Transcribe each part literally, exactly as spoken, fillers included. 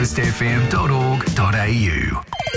coast f m dot org dot a u.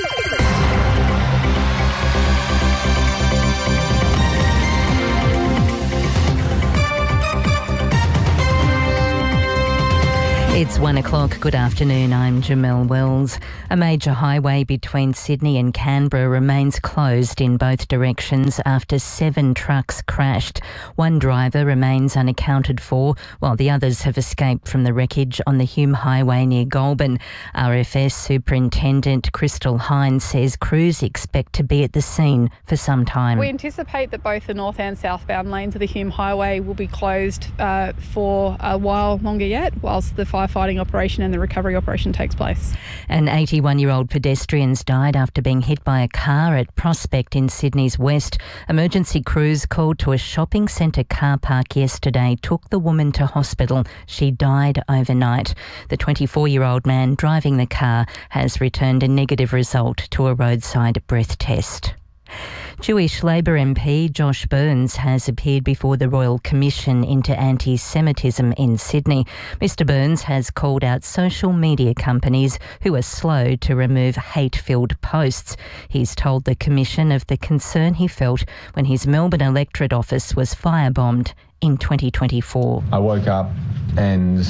It's one o'clock. Good afternoon. I'm Jamelle Wells. A major highway between Sydney and Canberra remains closed in both directions after seven trucks crashed. One driver remains unaccounted for, while the others have escaped from the wreckage on the Hume Highway near Goulburn. R F S Superintendent Crystal Hines says crews expect to be at the scene for some time. We anticipate that both the north and southbound lanes of the Hume Highway will be closed uh, for a while longer yet, whilst the firefighting operation and the recovery operation takes place. An eighty-one-year-old pedestrian died after being hit by a car at Prospect in Sydney's west. Emergency crews called to a shopping centre car park yesterday took the woman to hospital. She died overnight. The twenty-four-year-old man driving the car has returned a negative result to a roadside breath test. Jewish Labor M P Josh Burns has appeared before the Royal Commission into Anti-Semitism in Sydney. Mister Burns has called out social media companies who are slow to remove hate-filled posts. He's told the Commission of the concern he felt when his Melbourne electorate office was firebombed in twenty twenty-four. I woke up and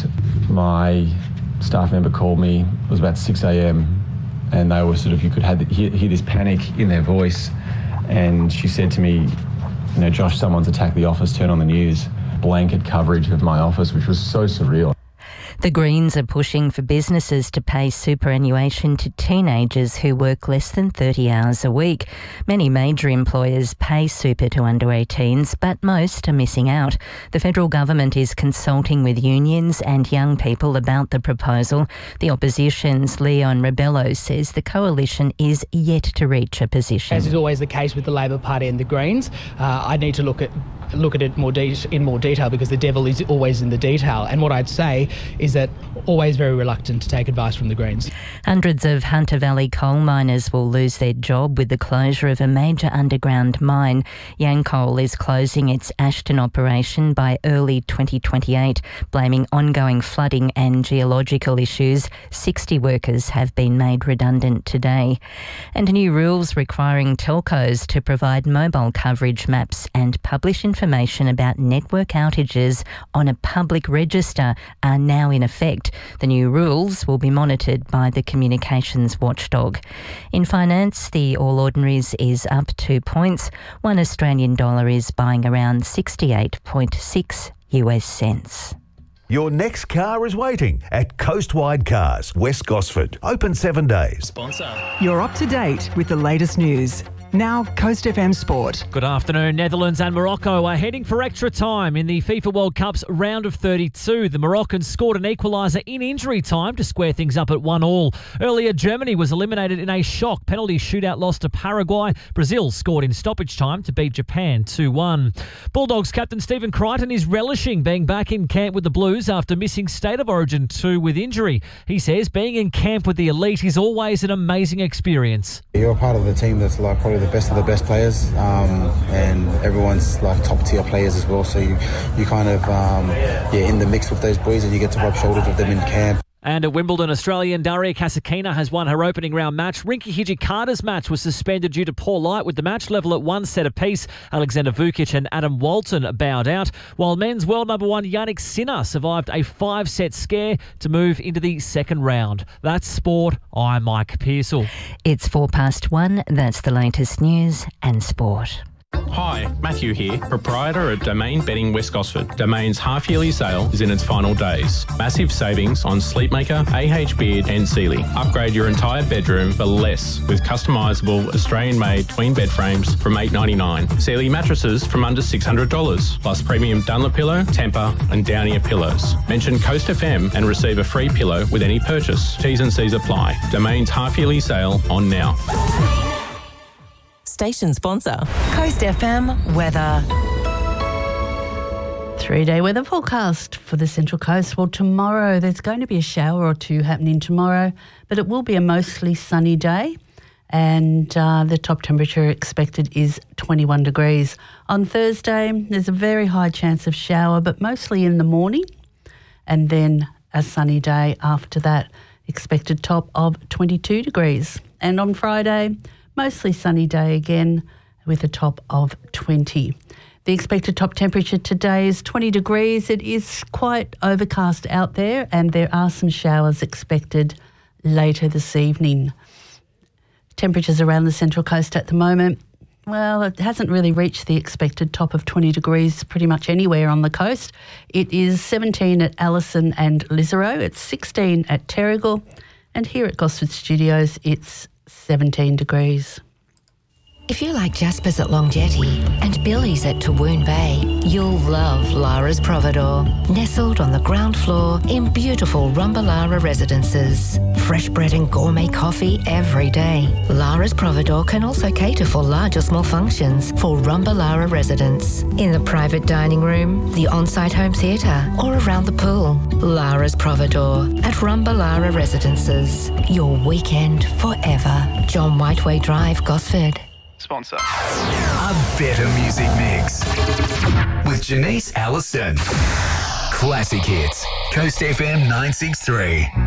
my staff member called me. It was about six a m and they were sort of, you could have, hear, hear this panic in their voice. And she said to me, you know, Josh, someone's attacked the office, turn on the news. Blanket coverage of my office, which was so surreal. The Greens are pushing for businesses to pay superannuation to teenagers who work less than thirty hours a week. Many major employers pay super to under eighteens, but most are missing out. The federal government is consulting with unions and young people about the proposal. The opposition's Leon Rebello says the coalition is yet to reach a position. As is always the case with the Labor Party and the Greens, uh, I need to look at look at it more de- in more detail because the devil is always in the detail. And what I'd say is that always very reluctant to take advice from the Greens. Hundreds of Hunter Valley coal miners will lose their job with the closure of a major underground mine. Yancoal is closing its Ashton operation by early twenty twenty-eight, blaming ongoing flooding and geological issues. sixty workers have been made redundant today. And new rules requiring telcos to provide mobile coverage maps and publish information about network outages on a public register are now in effect. The new rules will be monitored by the communications watchdog. In finance, the All Ordinaries is up two points. One Australian dollar is buying around sixty-eight point six U S cents. Your next car is waiting at Coastwide Cars, West Gosford. Open seven days. Sponsor. You're up to date with the latest news. Now, Coast F M Sport. Good afternoon. Netherlands and Morocco are heading for extra time in the FIFA World Cup's round of thirty-two. The Moroccans scored an equaliser in injury time to square things up at one all. Earlier, Germany was eliminated in a shock penalty shootout loss to Paraguay. Brazil scored in stoppage time to beat Japan two one. Bulldogs captain Stephen Crichton is relishing being back in camp with the Blues after missing State of Origin two with injury. He says being in camp with the elite is always an amazing experience. You're part of the team that's like probably the best of the best players, um, and everyone's like top tier players as well. So you, you kind of um, yeah in the mix with those boys, and you get to rub shoulders with them in camp. And at Wimbledon, Australian Daria Kasatkina has won her opening round match. Rinky Hijikata's match was suspended due to poor light, with the match level at one set apiece. Alexander Vukic and Adam Walton bowed out, while men's world number one Yannick Sinner survived a five-set scare to move into the second round. That's sport. I'm Mike Pearsall. It's four past one. That's the latest news and sport. Hi, Matthew here, proprietor at Domain Bedding West Gosford. Domain's half-yearly sale is in its final days. Massive savings on Sleepmaker, A H Beard and Sealy. Upgrade your entire bedroom for less with customisable Australian-made twin bed frames from eight dollars ninety-nine. Sealy mattresses from under six hundred dollars, plus premium Dunlop pillow, Tempur and Downier pillows. Mention Coast F M and receive a free pillow with any purchase. T's and C's apply. Domain's half-yearly sale on now. Station sponsor. Coast F M weather. Three-day weather forecast for the Central Coast. Well, tomorrow there's going to be a shower or two happening tomorrow, but it will be a mostly sunny day, and uh, the top temperature expected is twenty-one degrees. On Thursday, there's a very high chance of shower, but mostly in the morning, and then a sunny day after that. expected top of twenty-two degrees. And on Friday, mostly sunny day again with a top of twenty. The expected top temperature today is twenty degrees. It is quite overcast out there and there are some showers expected later this evening. Temperatures around the Central Coast at the moment, well, it hasn't really reached the expected top of twenty degrees pretty much anywhere on the coast. It is seventeen at Allison and Lisarow, it's sixteen at Terrigal, and here at Gosford Studios it's seventeen degrees. If you like Jasper's at Long Jetty and Billy's at Tawoon Bay, you'll love Lara's Providore. Nestled on the ground floor in beautiful Rumbalara residences. Fresh bread and gourmet coffee every day. Lara's Providore can also cater for large or small functions for Rumbalara residents. In the private dining room, the on-site home theatre or around the pool. Lara's Providore at Rumbalara residences. Your weekend forever. John Whiteway Drive, Gosford. Sponsor. A better music mix with Janice Allison. Classic hits. Coast F M nine six three.